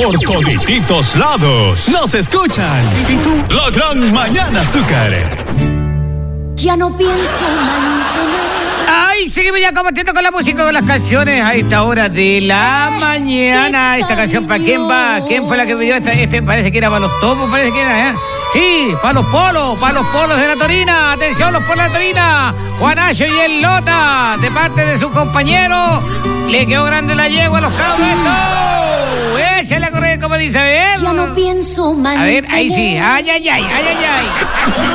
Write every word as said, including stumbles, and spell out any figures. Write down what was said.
por todititos lados. Nos escuchan. Y tú, la gran mañana azúcar. Ya no pienso mantener. Ay, seguimos ya compartiendo con la música, con las canciones a esta hora de la mañana. Esta canción, ¿para quién va? ¿Quién fue la que me dio esta? Este parece que era para los topos, parece que era, ¿eh? Sí, para los polos, para los polos de la Torina. Atención, los polos de la Torina. Juanacho y el Lota, de parte de su compañero. Le quedó grande la yegua a los cabros. ¡Esto! Échale a correr, como dice, a ver. Ya no pienso mantener. A ver, ahí sí. Ay, ay, ay, ay, ay, ay.